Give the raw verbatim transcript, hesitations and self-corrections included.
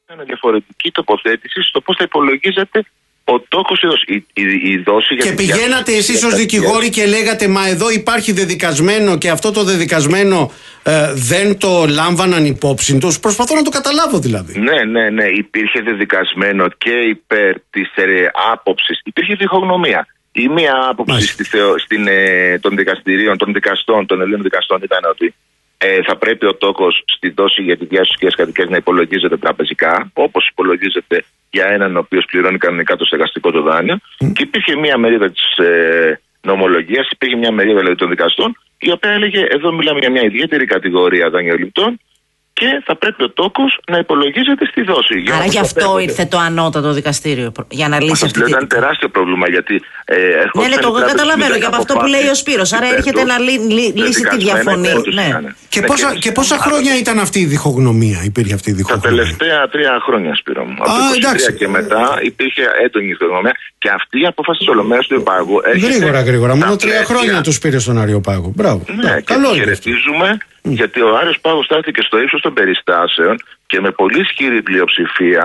Ήταν διαφορετική τοποθέτηση στο πώς θα υπολογίζεται ο τόκος η, η, η δόση. Και πηγαίνατε εσείς ως δικηγόροι και λέγατε, μα εδώ υπάρχει δεδικασμένο και αυτό το δεδικασμένο ε, δεν το λάμβαναν υπόψη τους. Προσπαθώ να το καταλάβω δηλαδή. Ναι, ναι, ναι. Υπήρχε δεδικασμένο και υπέρ της ε, άποψης. Υπήρχε διχογνωμία. Η μία άποψη στη θεω, στην, ε, των δικαστηρίων, των δικαστών, των Ελλήνων δικαστών ήταν ότι ε, θα πρέπει ο τόκος στη δόση για τη διάσωση κατοικίας να υπολογίζεται τραπεζικά, όπως υπολογίζεται για έναν ο οποίος πληρώνει κανονικά το στεγαστικό του δάνειο. Mm. Και υπήρχε μία μερίδα της ε, νομολογίας, υπήρχε μία μερίδα δηλαδή, των δικαστών, η οποία έλεγε: εδώ μιλάμε για μια ιδιαίτερη κατηγορία δανειοληπτών και θα πρέπει ο τόκος να υπολογίζεται στη δόση. Άρα γι' αυτό ήρθε το ανώτατο δικαστήριο για να λύσει αυτή τη. Ήταν τεράστιο πρόβλημα γιατί. Ε, ναι, ναι, το καταλαβαίνω για αυτό που λέει ο Σπύρος. Άρα έρχεται να λύ, λύ, λύσει τη διαφωνία. Ναι. Ναι. Και, πόσα, και πόσα χρόνια ήταν αυτή η διχογνωμία, υπήρχε αυτή η διχογνωμία? Τα τελευταία τρία χρόνια, Σπύρο μου. Από το είκοσι τρία και μετά υπήρχε έντονη διχογνωμία και αυτή η απόφαση της Ολομέλειας του Αριοπάγου. Γρήγορα, γρήγορα. Μόνο τρία χρόνια του πήρε στον Αριοπάγο. Μπράβο. Ναι, και χαιρετίζουμε. Γιατί ο Άριος Πάγος στάθηκε στο ύψος των περιστάσεων και με πολύ ισχυρή πλειοψηφία